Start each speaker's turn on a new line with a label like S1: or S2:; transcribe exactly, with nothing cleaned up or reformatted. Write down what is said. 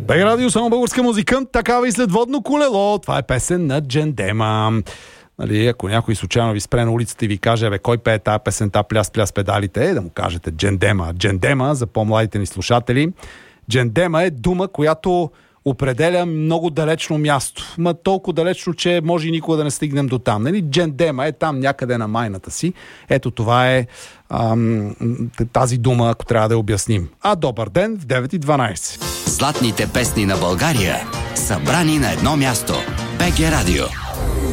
S1: Бег радио, само българска музикант, такава и след водно колело. Това е песен на Джендема. Нали, ако някой случайно ви спре на улицата и ви каже, бе, кой пее тази песента, пляс, пляс педалите, да му кажете Джендема. Джендема, за по-младите ни слушатели, Джендема е дума, която определя много далечно място. Ма толкова далечно, че може и никога да не стигнем до там. Нали? Джендема е там някъде на майната си. Ето това е ам, тази дума, ако трябва да я обясним. А добър ден в девет и дванайсет.
S2: Златните песни на България, събрани на едно място. БГ Радио.